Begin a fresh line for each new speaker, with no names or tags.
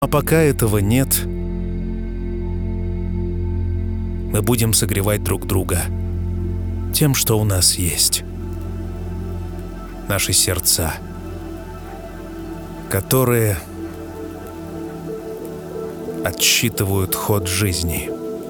А пока этого нет, мы будем согревать друг друга тем, что у нас есть. Наши сердца, которые отсчитывают ход жизни.